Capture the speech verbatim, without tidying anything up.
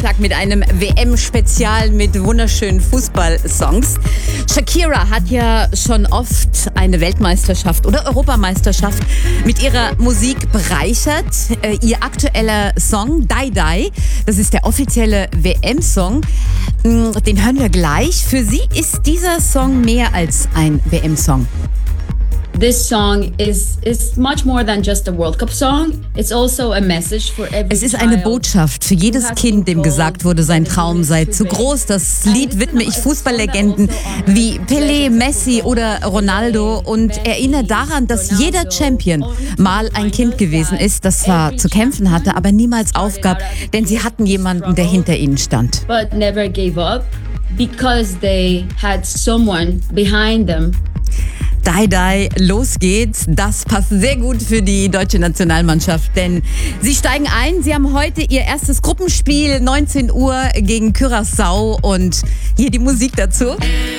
Tag mit einem W M-Spezial mit wunderschönen Fußballsongs. Shakira hat ja schon oft eine Weltmeisterschaft oder Europameisterschaft mit ihrer Musik bereichert. Äh, ihr aktueller Song Die Die, das ist der offizielle W M-Song. Den hören wir gleich. Für sie ist dieser Song mehr als ein W M-Song. This song is is much more than just a World Cup song. It's also a message for every Es ist eine child. Botschaft für jedes Kind, dem gesagt wurde, sein Traum sei zu groß. Das Lied widme ich Fußballlegenden wie Pelé, Messi oder Ronaldo und erinnere daran, dass jeder Champion mal ein Kind gewesen ist, das zwar zu kämpfen hatte, aber niemals aufgab, denn sie hatten jemanden, der hinter ihnen stand. But never gave up because they had someone behind them. Die, die, los geht's. Das passt sehr gut für die deutsche Nationalmannschaft, denn sie steigen ein. Sie haben heute ihr erstes Gruppenspiel, neunzehn Uhr gegen Curaçao und hier die Musik dazu.